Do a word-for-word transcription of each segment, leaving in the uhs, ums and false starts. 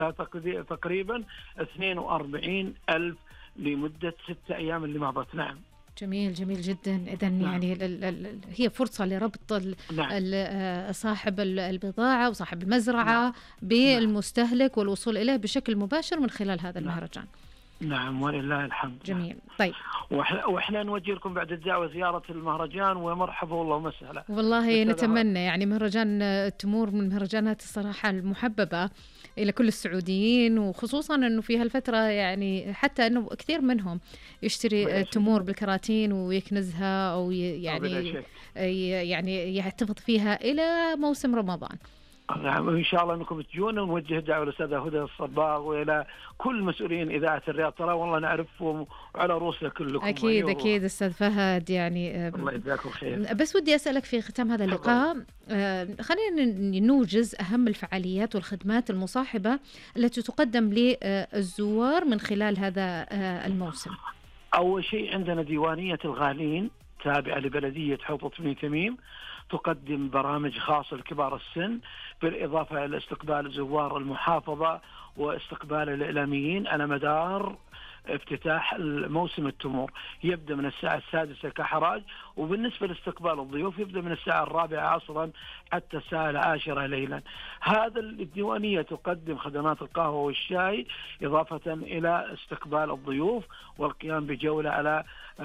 تقريبا اثنين وأربعين ألف لمدة ستة أيام اللي مضت. نعم. جميل جميل جدا. إذن نعم. يعني ال ال هي فرصة لربط ال نعم. ال صاحب البضاعة وصاحب المزرعة نعم. بالمستهلك والوصول إليه بشكل مباشر من خلال هذا نعم. المهرجان. نعم ولله الحمد. جميل. طيب واحنا نوجه لكم بعد الدعوة زيارة المهرجان ومرحبا والله ومسهلا. والله نتمنى يعني مهرجان التمور من المهرجانات الصراحة المحببة إلى كل السعوديين، وخصوصا أنه في هالفترة يعني حتى أنه كثير منهم يشتري التمور بالكراتين ويكنزها أو يعني يعني يحتفظ فيها إلى موسم رمضان. نعم إن شاء الله أنكم تجون، ونوجه دعوة للأستاذة هدى الصباغ وإلى كل مسؤولين إذاعة الرياض، ترى والله نعرفهم وعلى رؤوسنا كلكم. أكيد أكيد أستاذ فهد يعني الله يجزاكم خير. بس ودي أسألك في ختام هذا اللقاء، خلينا نوجز أهم الفعاليات والخدمات المصاحبة التي تقدم للزوار من خلال هذا الموسم. أول شيء عندنا ديوانية الغالين تابعة لبلدية حوضة بني تميم، تقدم برامج خاصة لكبار السن، بالإضافة إلى استقبال زوار المحافظة واستقبال الإعلاميين على مدار افتتاح موسم التمور. يبدأ من الساعة السادسة كحراج، وبالنسبة لاستقبال الضيوف يبدأ من الساعة الرابعة عصرا حتى الساعة العاشرة ليلا. هذا الديوانية تقدم خدمات القهوة والشاي، إضافة إلى استقبال الضيوف والقيام بجولة على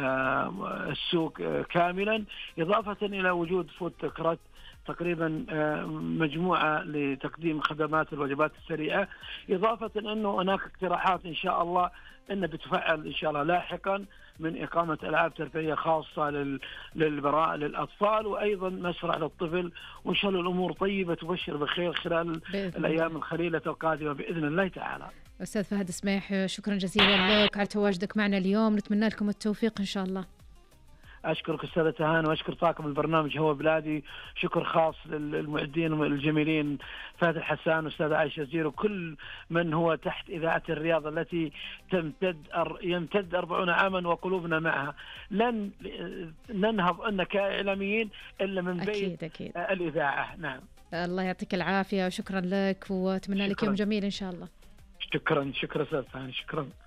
السوق كاملا، إضافة إلى وجود فود تكرات تقريبا مجموعة لتقديم خدمات الوجبات السريعة، إضافة أنه هناك اقتراحات إن شاء الله أن بتفعل إن شاء الله لاحقا من إقامة ألعاب ترفيهية خاصة للبراء للأطفال، وأيضا مسرح للطفل، وإن شاء الله الأمور طيبة تبشر بخير خلال الأيام الخليلة القادمة بإذن الله تعالى. أستاذ فهد سميح شكرا جزيلا لك على تواجدك معنا اليوم، نتمنى لكم التوفيق إن شاء الله. أشكرك أستاذة تهان، وأشكر طاقم البرنامج هو بلادي، شكر خاص للمعدين الجميلين فهد الحسان وأستاذة عائشة زير وكل من هو تحت إذاعة الرياض التي تمتد يمتد أربعون عاما وقلوبنا معها. لن ننهض أن كإعلاميين إلا من بيت أكيد أكيد. الإذاعة. نعم. الله يعطيك العافية وشكرا لك، وأتمنى لك يوم جميل إن شاء الله. شكرا شكرا أستاذ تهان، شكرا.